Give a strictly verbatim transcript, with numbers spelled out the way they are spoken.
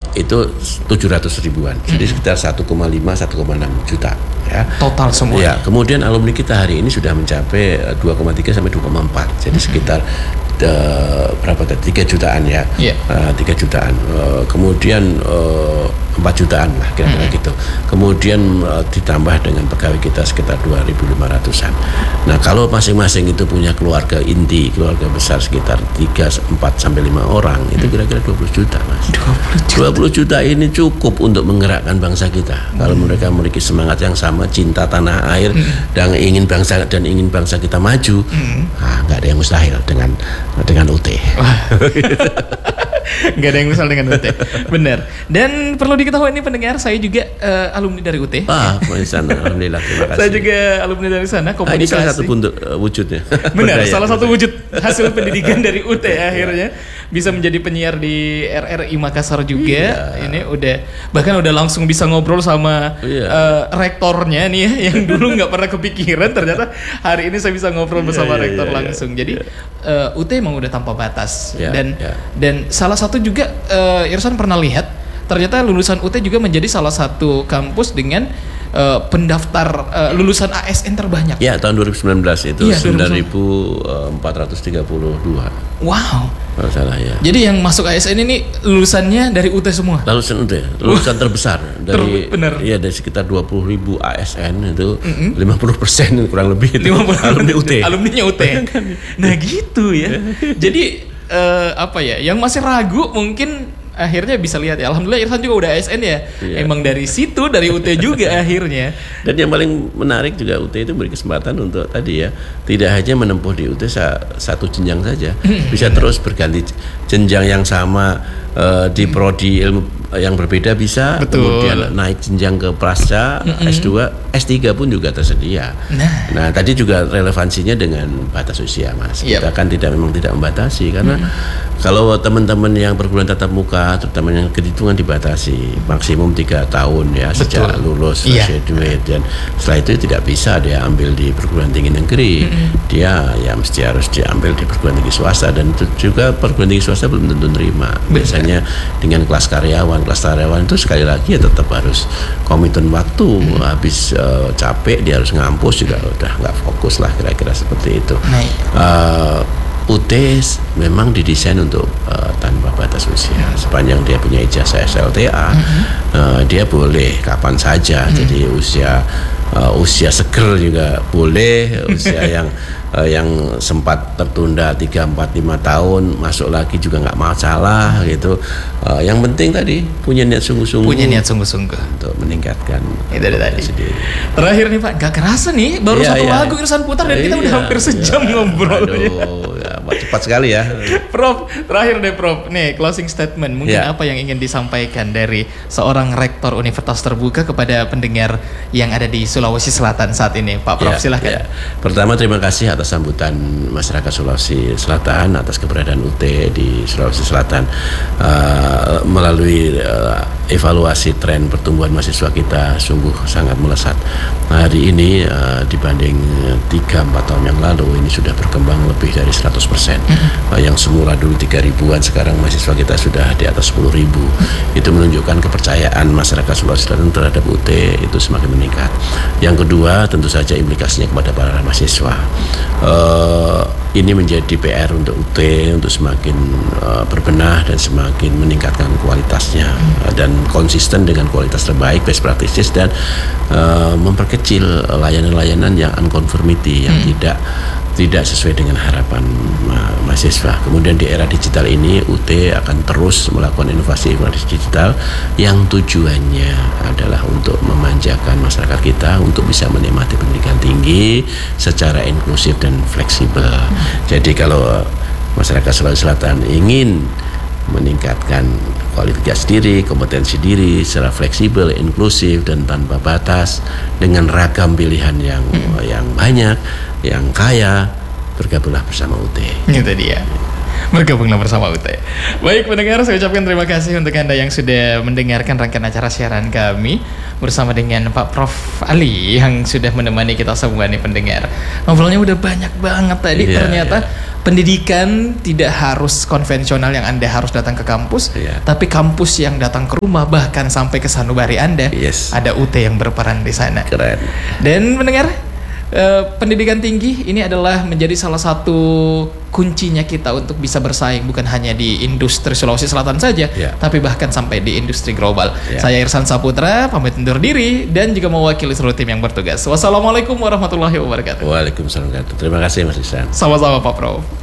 itu tujuh ratus ribuan, hmm. jadi sekitar satu koma lima sampai satu koma enam juta ya. Total semua. Ya, kemudian alumni kita hari ini sudah mencapai dua koma tiga sampai dua koma empat, jadi hmm. sekitar uh, berapa tadi? tiga jutaan ya. Yeah. Uh, tiga jutaan. Uh, kemudian uh, empat jutaan lah kira-kira hmm. gitu. Kemudian uh, ditambah dengan pegawai kita sekitar dua ribu lima ratusan. Nah, kalau masing-masing itu punya keluarga inti, keluarga besar sekitar tiga, empat sampai lima orang, itu kira-kira dua puluh juta, Mas. dua puluh juta ini cukup untuk menggerakkan bangsa kita. Hmm. Kalau mereka memiliki semangat yang sama, cinta tanah air hmm. dan ingin bangsa dan ingin bangsa kita maju, hmm. nah, nggak ada yang mustahil dengan dengan U T. Nggak ada yang misal dengan U T. Benar. Dan perlu diketahui ini pendengar, saya juga uh, alumni dari U T. Ah, di sana. Alhamdulillah, terima kasih. Saya juga alumni dari sana, komunikasi. Ah, ini salah satu bentuk uh, wujudnya. Benar, salah satu wujud hasil pendidikan dari U T akhirnya bisa menjadi penyiar di R R I Makassar juga. Iya. Ini udah bahkan udah langsung bisa ngobrol sama iya. uh, rektornya nih ya, yang dulu nggak pernah kepikiran, ternyata hari ini saya bisa ngobrol bersama iya, rektor iya, langsung. Iya. Jadi uh, U T emang udah tanpa batas. Iya, dan iya. dan salah satu juga uh, Irsan pernah lihat ternyata lulusan U T juga menjadi salah satu kampus dengan uh, pendaftar uh, lulusan A S N terbanyak. Ya, tahun dua ribu sembilan belas itu ya, sembilan ribu empat ratus tiga puluh dua. Wow. Kalau salah ya. Jadi yang masuk A S N ini lulusannya dari U T semua. Lulusan U T, lulusan terbesar dari Ter, bener. Iya, dari sekitar dua puluh ribu A S N itu mm-hmm. lima puluh persen kurang lebih itu lima puluh alumni U T. Alumninya U T. Nah, gitu ya. Jadi uh, apa ya? Yang masih ragu mungkin akhirnya bisa lihat ya. Alhamdulillah Irsan juga udah A S N ya. Iya. Emang dari situ, dari U T juga akhirnya. Dan yang paling menarik juga U T itu beri kesempatan untuk tadi ya, tidak hanya menempuh di U T satu jenjang saja, bisa terus berganti jenjang yang sama uh, di prodi ilmu yang berbeda bisa. Betul. Kemudian naik jenjang ke Prasca, mm-hmm. S dua, S tiga pun juga tersedia. Nah, nah tadi juga relevansinya dengan batas usia, Mas. Yep. Kita kan tidak memang tidak membatasi karena mm-hmm. kalau teman-teman yang perguruan tatap muka, terutama yang kehitungan dibatasi maksimum tiga tahun ya. Betul. Sejak lulus, yeah. graduate, dan setelah itu tidak bisa dia ambil di perguruan tinggi negeri. Mm-hmm. Dia ya mesti harus diambil di perguruan tinggi swasta, dan itu juga perguruan tinggi swasta belum tentu terima. Biasanya dengan kelas karyawan, kelas karyawan itu sekali lagi ya tetap harus komitmen waktu. Mm-hmm. Habis uh, capek dia harus ngampus juga udah nggak fokus lah, kira-kira seperti itu. Nah. Uh, U T memang didesain untuk uh, tanpa batas usia. Sepanjang dia punya ijazah S L T A, mm-hmm. uh, dia boleh kapan saja. Mm-hmm. Jadi usia uh, usia seger juga boleh, usia yang uh, yang sempat tertunda tiga, empat, lima tahun masuk lagi juga nggak masalah gitu. Uh, yang penting tadi punya niat sungguh-sungguh. Punya niat sungguh-sungguh untuk meningkatkan itu tadi sendiri. Terakhir nih Pak, nggak kerasa nih baru ya, satu ya. lagu Irsan putar dan ya, kita udah hampir sejam ya, ngobrol. Aduh, ya, cepat sekali ya. Prof, terakhir deh Prof. Nih closing statement. Mungkin ya. apa yang ingin disampaikan dari seorang rektor Universitas Terbuka kepada pendengar yang ada di Sulawesi Selatan saat ini, Pak Prof. Ya, silahkan. Ya. Pertama terima kasih atas sambutan masyarakat Sulawesi Selatan atas keberadaan U T di Sulawesi Selatan. Uh, melalui uh, evaluasi tren pertumbuhan mahasiswa kita sungguh sangat melesat. Hari ini uh, dibanding tiga empat tahun yang lalu ini sudah berkembang lebih dari seratus persen. Mm-hmm. Uh, yang semula dulu tiga ribuan sekarang mahasiswa kita sudah di atas sepuluh ribu. Mm-hmm. Itu menunjukkan kepercayaan masyarakat Sulawesi Selatan terhadap U T itu semakin meningkat. Yang kedua tentu saja implikasinya kepada para mahasiswa. Uh, ini menjadi P R untuk U T untuk semakin uh, berbenah dan semakin meningkatkan kualitasnya uh, dan konsisten dengan kualitas terbaik, best practices, dan uh, memperkecil layanan-layanan yang unconformity, yang hmm. tidak tidak sesuai dengan harapan ma- mahasiswa. Kemudian di era digital ini U T akan terus melakukan inovasi-inovasi digital yang tujuannya adalah untuk memanjakan masyarakat kita untuk bisa menikmati pendidikan tinggi secara inklusif dan fleksibel. Hmm. Jadi kalau masyarakat Sulawesi Selatan ingin meningkatkan kualifikasi diri, kompetensi diri secara fleksibel, inklusif, dan tanpa batas dengan ragam pilihan yang hmm. yang banyak, yang kaya, bergabunglah bersama U T. Itu dia. Bergabunglah bersama U T. Baik pendengar, saya ucapkan terima kasih untuk Anda yang sudah mendengarkan rangkaian acara siaran kami bersama dengan Pak Prof Ali yang sudah menemani kita semua nih pendengar. Ngobrolnya udah banyak banget tadi, yeah, ternyata yeah. pendidikan tidak harus konvensional yang Anda harus datang ke kampus, yeah. tapi kampus yang datang ke rumah, bahkan sampai ke sanubari Anda, yes. ada U T yang berperan di sana. Keren. Dan mendengar, Uh, pendidikan tinggi ini adalah menjadi salah satu kuncinya kita untuk bisa bersaing bukan hanya di industri Sulawesi Selatan saja, yeah. tapi bahkan sampai di industri global. Yeah. Saya Irsan Saputra pamit undur diri dan juga mewakili seluruh tim yang bertugas. Wassalamualaikum warahmatullahi wabarakatuh. Waalaikumsalam. Terima kasih Mas Irsan. Sama-sama Pak Prof.